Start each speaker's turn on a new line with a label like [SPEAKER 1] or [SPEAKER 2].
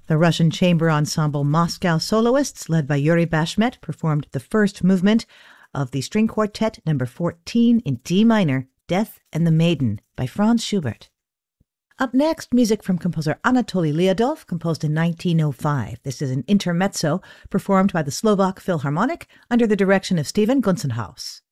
[SPEAKER 1] The Russian chamber ensemble Moscow Soloists, led by Yuri Bashmet, performed the first movement of the string quartet number 14 in D minor, Death and the Maiden, by Franz Schubert. Up next, music from composer Anatoly Lyadov, composed in 1905. This is an intermezzo performed by the Slovak Philharmonic under the direction of Stephen Gunzenhaus.